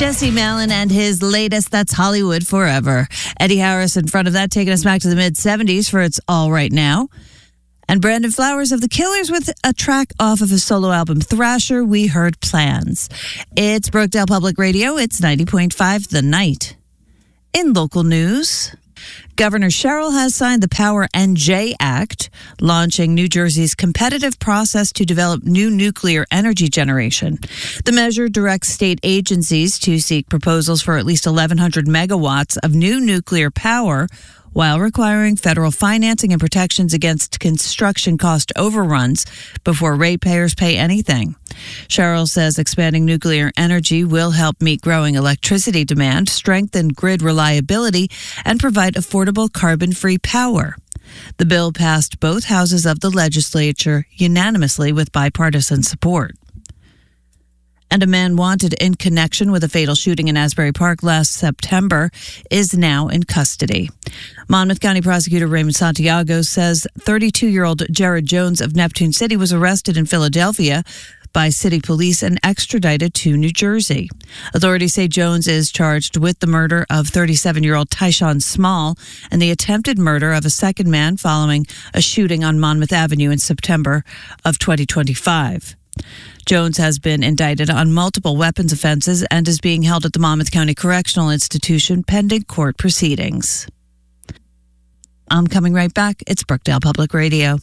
Jesse Malin and his latest, That's Hollywood Forever. Eddie Harris in front of that, taking us back to the mid-'70s for It's All Right Now. And Brandon Flowers of The Killers with a track off of his solo album, Thrasher, We Heard Plans. It's Brookdale Public Radio. It's 90.5 The Night. In local news, Governor Sherrill has signed the Power NJ Act, launching New Jersey's competitive process to develop new nuclear energy generation. The measure directs state agencies to seek proposals for at least 1,100 megawatts of new nuclear power, while requiring federal financing and protections against construction cost overruns before ratepayers pay anything. Sherrill says expanding nuclear energy will help meet growing electricity demand, strengthen grid reliability, and provide affordable carbon-free power. The bill passed both houses of the legislature unanimously with bipartisan support. And a man wanted in connection with a fatal shooting in Asbury Park last September is now in custody. Monmouth County Prosecutor Raymond Santiago says 32-year-old Jared Jones of Neptune City was arrested in Philadelphia by city police and extradited to New Jersey. Authorities say Jones is charged with the murder of 37-year-old Tyshawn Small and the attempted murder of a second man following a shooting on Monmouth Avenue in September of 2025. Jones has been indicted on multiple weapons offenses and is being held at the Monmouth County Correctional Institution pending court proceedings. I'm coming right back. It's Brookdale Public Radio.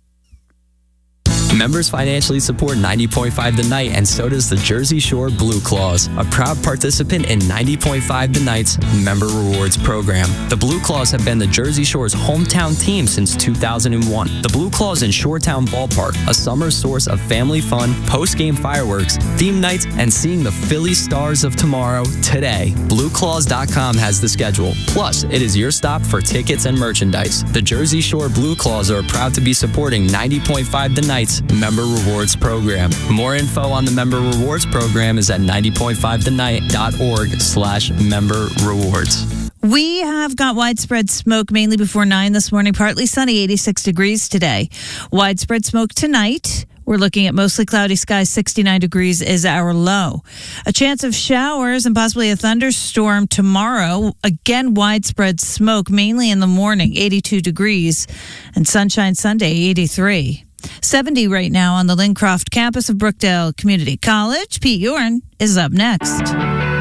Members financially support 90.5 The Night, and so does the Jersey Shore Blue Claws, a proud participant in 90.5 The Night's Member Rewards program. The Blue Claws have been the Jersey Shore's hometown team since 2001. The Blue Claws in Shoretown Ballpark, a summer source of family fun, post-game fireworks, theme nights, and seeing the Philly Stars of tomorrow today. BlueClaws.com has the schedule. Plus, it is your stop for tickets and merchandise. The Jersey Shore Blue Claws are proud to be supporting 90.5 The Night's Member Rewards program. More info on the Member Rewards program is at 90.5thennight.org/member rewards. We have got widespread smoke mainly before 9 this morning. Partly sunny, 86 degrees today. Widespread smoke tonight. We're looking at mostly cloudy skies. 69 degrees is our low. A chance of showers and possibly a thunderstorm tomorrow. Again, widespread smoke mainly in the morning. 82 degrees. And sunshine Sunday, 83. 70 right now on the Lincroft campus of Brookdale Community College. Pete Yorn is up next.